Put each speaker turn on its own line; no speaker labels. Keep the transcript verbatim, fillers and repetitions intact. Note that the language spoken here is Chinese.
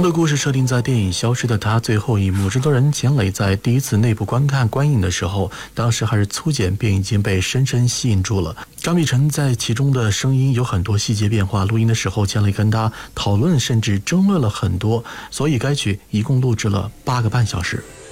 的故事设定在电影《消失的她》最后一幕，制作人钱磊在第一次内部观看观影的时候，当时还是粗剪，便已经被深深吸引住了。张碧晨在其中的声音有很多细节变化，录音的时候钱磊跟他讨论甚至争论了很多，所以该曲一共录制了八个半小时。